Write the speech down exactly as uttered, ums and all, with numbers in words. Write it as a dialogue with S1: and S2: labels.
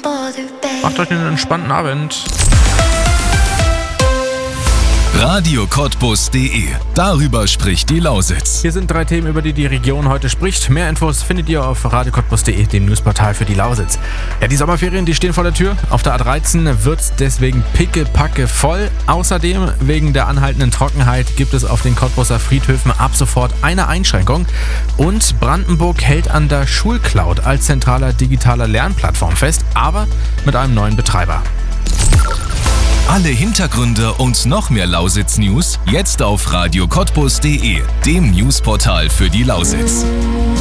S1: Macht euch einen entspannten Abend.
S2: Radio Cottbus punkt de. Darüber spricht die Lausitz.
S1: Hier sind drei Themen, über die die Region heute spricht. Mehr Infos findet ihr auf Radio Cottbus punkt de, dem Newsportal für die Lausitz. Ja, die Sommerferien, die stehen vor der Tür. Auf der A dreizehn wird's deswegen pickepacke voll. Außerdem, wegen der anhaltenden Trockenheit, gibt es auf den Cottbuser Friedhöfen ab sofort eine Einschränkung. Und Brandenburg hält an der Schulcloud als zentraler digitaler Lernplattform fest, aber mit einem neuen Betreiber.
S2: Alle Hintergründe und noch mehr Lausitz-News jetzt auf Radio Cottbus punkt de, dem Newsportal für die Lausitz.